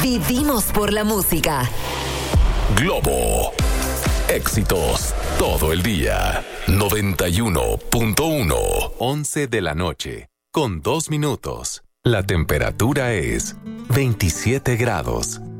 Vivimos por la música. Globo. Éxitos todo el día. 91.1. 11 de la noche, con 2 minutos. La temperatura es 27 grados.